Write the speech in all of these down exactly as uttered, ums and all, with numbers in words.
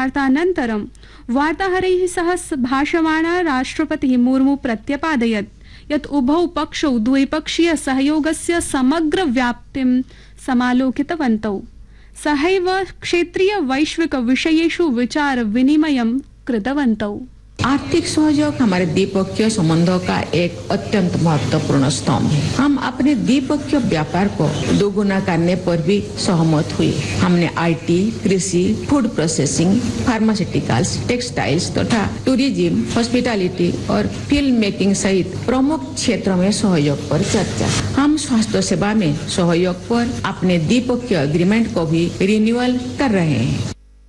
वार्तानन्तरं वार्ताहरैः सह भाषमाणा राष्ट्रपतिः मुर्मु प्रत्यपादयत् यत् उभौ पक्षौ द्विपक्षीय सहयोगस्य समग्र व्याप्तिं समालोकितवन्तौ। सहैव क्षेत्रीय वैश्विक विषयेषु विचार विनिमयं कृतवन्तौ। आर्थिक सहयोग हमारे द्विपक्षीय संबंधों का एक अत्यंत महत्वपूर्ण स्तंभ है। हम अपने द्विपक्षीय व्यापार को दोगुना करने पर भी सहमत हुए। हमने आईटी, कृषि, फूड प्रोसेसिंग, फार्मास्यूटिकल्स, टेक्सटाइल्स तथा टूरिज्म, हॉस्पिटैलिटी और फिल्म मेकिंग सहित प्रमुख क्षेत्रों में सहयोग पर चर्चा। हम स्वास्थ्य सेवा में सहयोग पर अपने द्विपक्षीय एग्रीमेंट को भी रिन्यूअल कर रहे हैं।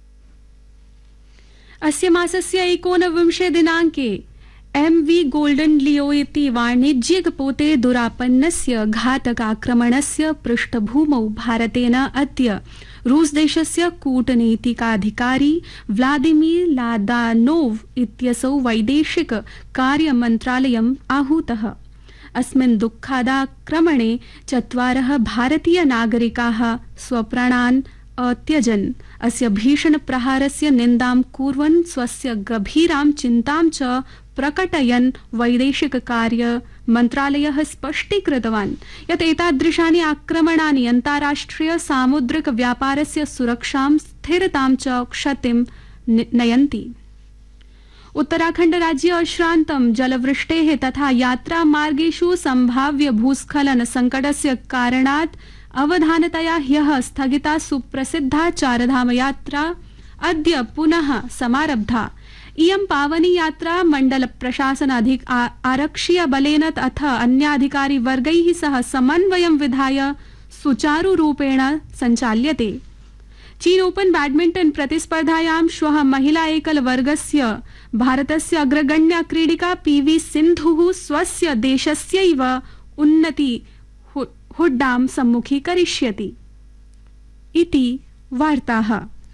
अस्य मासस्य एकोनविंशे दिनाङ्के एम वी गोल्डन लियो इति वाणिज्यिक पोते दुरापन्नस्य घातकाक्रमणस्य पृष्ठभूमौ भारतेन अद्य रूस देशस्य कूटनीतिकाधिकारी व्लादिमीर लादानोव इत्यसौ वैदेशिक कार्य मन्त्रालयम् आहूतः। अस्मिन् दुःखादाक्रमणे चत्वारः भारतीय नागरिकाः स्वप्राणान् अत्यजन्। अस्य भीषण प्रहारस्य निन्दां कुर्वन् स्वस्य गभीरां चिन्तां च प्रकटयन् वैदेशिक कार्य मन्त्रालयः स्पष्टीकृतवान् यत् एतादृशानि आक्रमणानि अन्ताराष्ट्रिय सामुद्रिक व्यापारस्य सुरक्षां स्थिरतां च क्षतिं नयन्ति। उत्तराखण्ड राज्ये अश्रान्तं जलवृष्टेः तथा यात्रामार्गेषु सम्भाव्य भूस्खलन संकटस्य कारणात् अवधानतया ह्यः स्थगिता सुप्रसिद्धा चारधाम यात्रा अद्य पुनः समारब्धा। इयं पावनी यात्रा मंडल प्रशासन अधिक आरक्षीय बलेन तथा अन्याधिकारी वर्गैः सह समन्वयं विधाय सुचारुरूपेण सञ्चाल्यते। चीन ओपन बैडमिंटन प्रतिस्पर्धायां श्वः महिला एकल वर्गस्य भारतस्य अग्रगण्या क्रीडिका पीवी सिन्धुः स्वस्य देशस्यैव उन्नति हुड्डां सम्मुखीकरिष्यति। इति वार्ताः।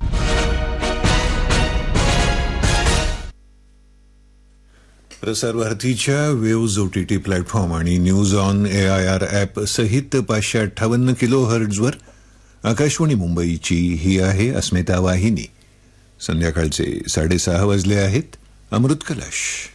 प्रसार भारतीच्या वेव्ज ओटीटी प्लॅटफॉर्म आणि न्यूज ऑन एआयआर ॲप सहित पाचशे अठ्ठावन्न किलो हर्ट्झवर आकाशवाणी मुंबईची ही आहे अस्मिता वाहिनी। संध्याकाळचे साडेसहा वाजले आहेत। अमृत कलश।